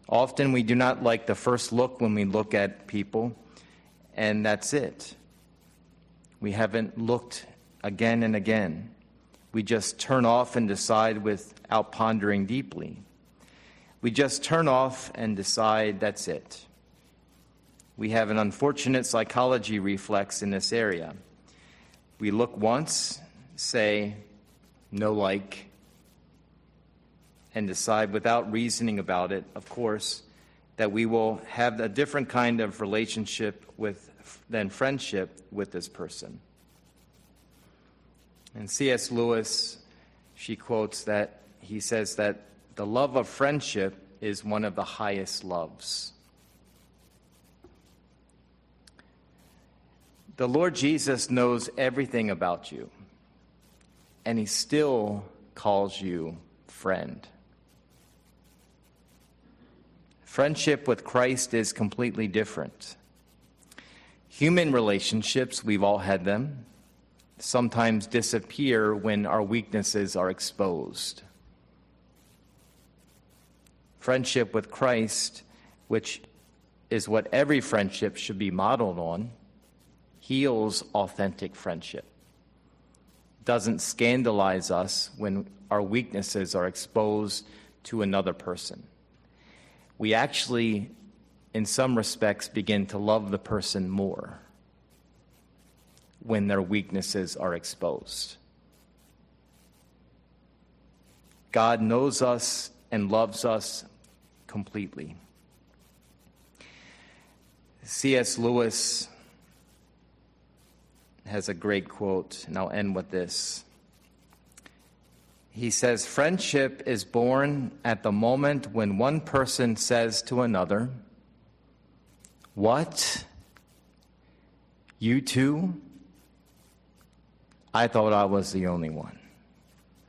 Often we do not like the first look when we look at people, and that's it. We haven't looked again and again. We just turn off and decide without pondering deeply. We just turn off and decide that's it. We have an unfortunate psychology reflex in this area. We look once, say, no like, and decide without reasoning about it, of course, that we will have a different kind of relationship than friendship with this person. And C.S. Lewis, she quotes that, he says that the love of friendship is one of the highest loves. The Lord Jesus knows everything about you, and he still calls you friend. Friendship with Christ is completely different. Human relationships, we've all had them, sometimes disappear when our weaknesses are exposed. Friendship with Christ, which is what every friendship should be modeled on, heals authentic friendship. Doesn't scandalize us when our weaknesses are exposed to another person. We actually, in some respects, begin to love the person more when their weaknesses are exposed. God knows us and loves us completely. C.S. Lewis has a great quote, and I'll end with this. He says, friendship is born at the moment when one person says to another, "What? You too? I thought I was the only one."